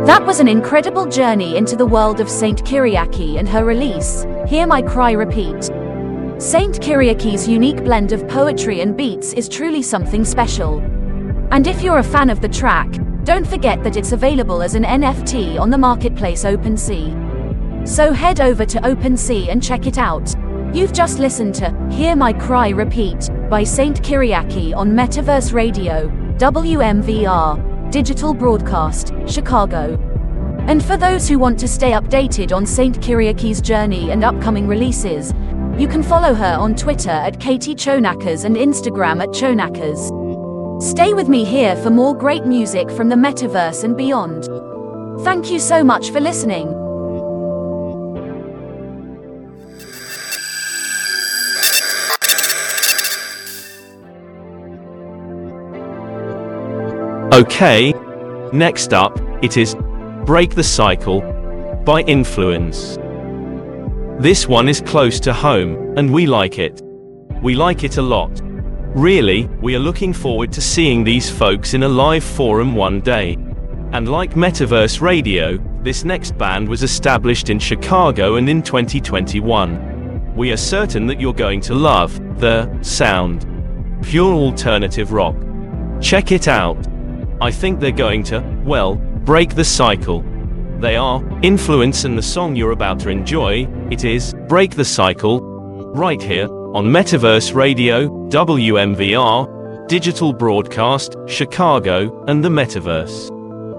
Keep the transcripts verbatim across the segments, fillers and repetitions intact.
That was an incredible journey into the world of Saint Kyriaki and her release, Hear My Cry Repeat. Saint Kyriaki's unique blend of poetry and beats is truly something special. And if you're a fan of the track, don't forget that it's available as an N F T on the marketplace OpenSea. So head over to OpenSea and check it out. You've just listened to Hear My Cry Repeat by Saint Kyriaki on Metaverse Radio, W M V R, Digital Broadcast, Chicago. And for those who want to stay updated on Saint Kyriaki's journey and upcoming releases, you can follow her on Twitter at Katie Chonackers and Instagram at Chonackers. Stay with me here for more great music from the metaverse and beyond. Thank you so much for listening. Okay, next up, it is Break the Cycle by Influence. This one is close to home, and we like it. We like it a lot. Really, we are looking forward to seeing these folks in a live forum one day. And like Metaverse Radio, this next band was established in Chicago and in twenty twenty-one. We are certain that you're going to love the sound. Pure alternative rock. Check it out. I think they're going to, well, break the cycle. They are Influence, and the song you're about to enjoy, it is Break the Cycle, right here on Metaverse Radio, W M V R, Digital Broadcast, Chicago, and the Metaverse.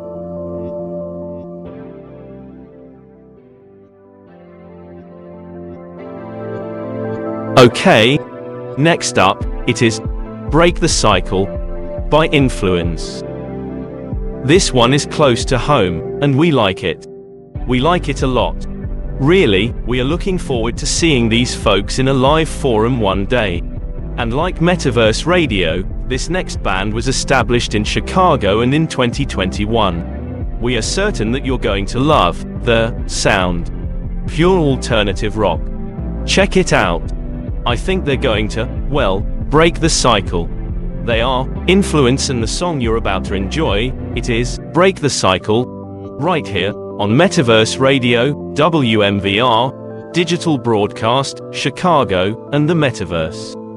Okay, next up, it is Break the Cycle by Influence. This one is close to home, and we like it. We like it a lot. Really, we are looking forward to seeing these folks in a live forum one day. And like Metaverse Radio, this next band was established in Chicago and in twenty twenty-one. We are certain that you're going to love the sound. Pure alternative rock. Check it out. I think they're going to, well, break the cycle. They are Influence, and the song you're about to enjoy, it is Break the Cycle, right here on Metaverse Radio, W M V R, Digital Broadcast, Chicago, and the Metaverse.